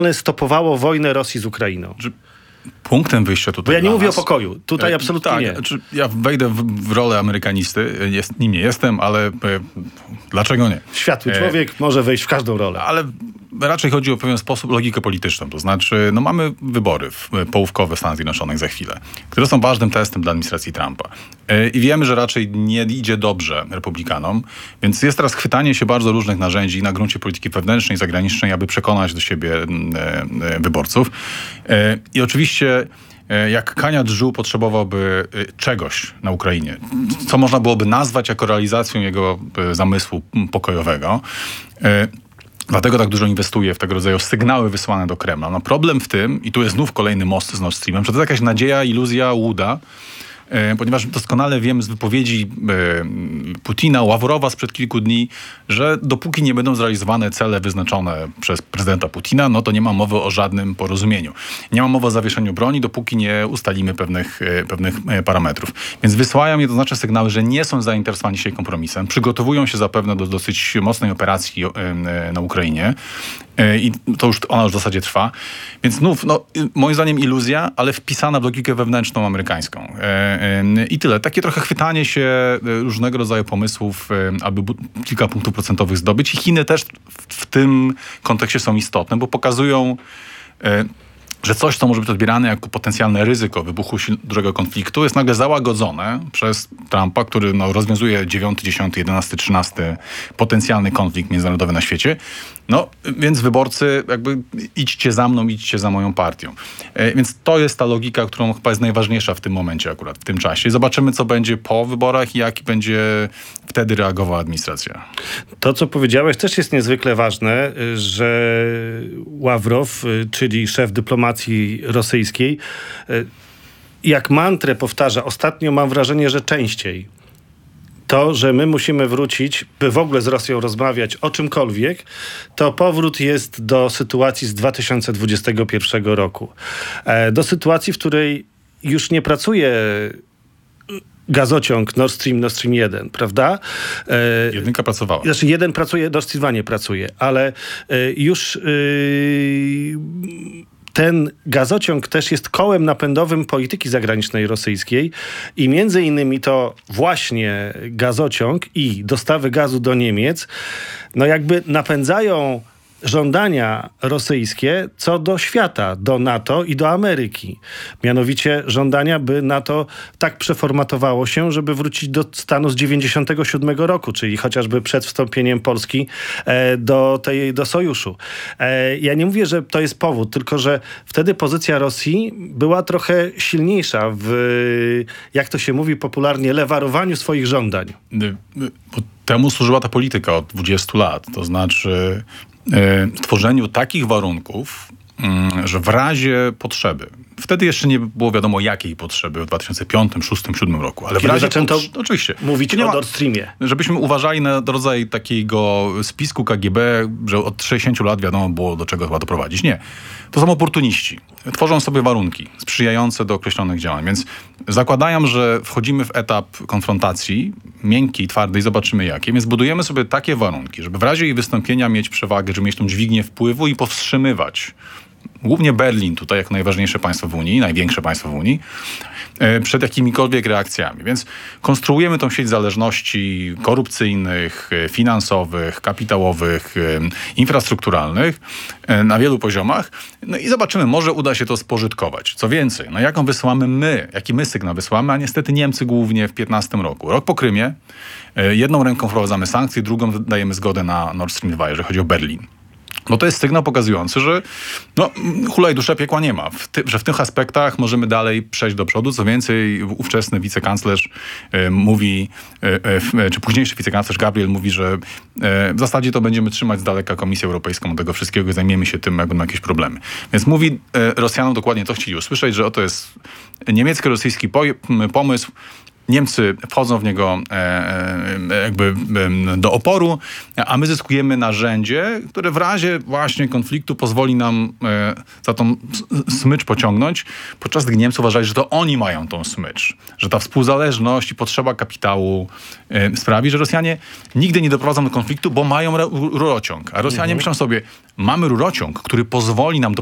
stopowało wojnę Rosji z Ukrainą. Punktem wyjścia tutaj. Bo ja nie mówię o pokoju. Tutaj absolutnie nie. Ja wejdę w rolę amerykanisty. Nim nie jestem, ale dlaczego nie? Światły człowiek może wejść w każdą rolę. Ale raczej chodzi o pewien sposób, logikę polityczną. To znaczy, mamy wybory połówkowe w Stanach Zjednoczonych za chwilę, które są ważnym testem dla administracji Trumpa. I wiemy, że raczej nie idzie dobrze republikanom, więc jest teraz chwytanie się bardzo różnych narzędzi na gruncie polityki wewnętrznej i zagranicznej, aby przekonać do siebie wyborców. I oczywiście jak Kania drżu potrzebowałby czegoś na Ukrainie, co można byłoby nazwać jako realizacją jego zamysłu pokojowego. Dlatego tak dużo inwestuje w tego rodzaju sygnały wysłane do Kremla. No problem w tym, i tu jest znów kolejny most z Nord Streamem, że to jest jakaś nadzieja, iluzja, łuda, ponieważ doskonale wiem z wypowiedzi Putina, Ławrowa sprzed kilku dni, że dopóki nie będą zrealizowane cele wyznaczone przez prezydenta Putina, no to nie ma mowy o żadnym porozumieniu. Nie ma mowy o zawieszeniu broni, dopóki nie ustalimy pewnych parametrów. Więc wysyłają jednoznaczne sygnały, że nie są zainteresowani się kompromisem. Przygotowują się zapewne do dosyć mocnej operacji na Ukrainie. I ona już w zasadzie trwa. Więc znów, moim zdaniem iluzja, ale wpisana w logikę wewnętrzną amerykańską. I tyle. Takie trochę chwytanie się różnego rodzaju pomysłów, aby kilka punktów procentowych zdobyć. I Chiny też w tym kontekście są istotne, bo pokazują, że coś, co może być odbierane jako potencjalne ryzyko wybuchu dużego konfliktu, jest nagle załagodzone przez Trumpa, który rozwiązuje 9., 10., 11., 13. potencjalny konflikt międzynarodowy na świecie. Więc wyborcy idźcie za mną, idźcie za moją partią. Więc to jest ta logika, którą chyba jest najważniejsza w tym momencie akurat, w tym czasie. Zobaczymy, co będzie po wyborach i jak będzie wtedy reagowała administracja. To, co powiedziałeś, też jest niezwykle ważne, że Ławrow, czyli szef dyplomacji rosyjskiej, jak mantrę powtarza, ostatnio mam wrażenie, że częściej, to, że my musimy wrócić, by w ogóle z Rosją rozmawiać o czymkolwiek, to powrót jest do sytuacji z 2021 roku. Do sytuacji, w której już nie pracuje gazociąg Nord Stream 1, prawda? Jedynka pracowała. Znaczy jeden pracuje, Nord Stream 2 nie pracuje, ale już ten gazociąg też jest kołem napędowym polityki zagranicznej rosyjskiej i między innymi to właśnie gazociąg i dostawy gazu do Niemiec napędzają żądania rosyjskie co do świata, do NATO i do Ameryki. Mianowicie żądania, by NATO tak przeformatowało się, żeby wrócić do stanu z 97 roku, czyli chociażby przed wstąpieniem Polski do sojuszu. Ja nie mówię, że to jest powód, tylko że wtedy pozycja Rosji była trochę silniejsza w, jak to się mówi popularnie, lewarowaniu swoich żądań. Bo temu służyła ta polityka od 20 lat. To znaczy tworzeniu takich warunków, że w razie potrzeby, wtedy jeszcze nie było wiadomo jakiej potrzeby w 2005, 2006, 2007 roku, ale kiedy w razie zaczęto oczywiście mówić o Nord Streamie. Żebyśmy uważali na rodzaj takiego spisku KGB, że od 60 lat wiadomo było, do czego chyba doprowadzić. Nie. To są oportuniści. Tworzą sobie warunki sprzyjające do określonych działań. Więc zakładają, że wchodzimy w etap konfrontacji miękkiej, twardej, zobaczymy jakie. Więc budujemy sobie takie warunki, żeby w razie jej wystąpienia mieć przewagę, żeby mieć tą dźwignię wpływu i powstrzymywać głównie Berlin, tutaj jako najważniejsze państwo w Unii, największe państwo w Unii, przed jakimikolwiek reakcjami. Więc konstruujemy tą sieć zależności korupcyjnych, finansowych, kapitałowych, infrastrukturalnych na wielu poziomach. I zobaczymy, może uda się to spożytkować. Co więcej, jaką wysyłamy jaki my sygnał wysyłamy, a niestety Niemcy głównie w 2015 roku. Rok po Krymie, jedną ręką wprowadzamy sankcje, drugą dajemy zgodę na Nord Stream 2, jeżeli chodzi o Berlin. No to jest sygnał pokazujący, że hulaj dusza piekła nie ma. Że w tych aspektach możemy dalej przejść do przodu. Co więcej, ówczesny wicekanclerz mówi, czy późniejszy wicekanclerz Gabriel mówi, że w zasadzie to będziemy trzymać z daleka Komisję Europejską od tego wszystkiego i zajmiemy się tym, jak będą jakieś problemy. Więc mówi Rosjanom dokładnie to chcieli usłyszeć, że oto jest niemiecko-rosyjski pomysł, Niemcy wchodzą w niego jakby do oporu, a my zyskujemy narzędzie, które w razie właśnie konfliktu pozwoli nam za tą smycz pociągnąć, podczas gdy Niemcy uważali, że to oni mają tą smycz, że ta współzależność i potrzeba kapitału sprawi, że Rosjanie nigdy nie doprowadzą do konfliktu, bo mają rurociąg. A Rosjanie myślą sobie, mamy rurociąg, który pozwoli nam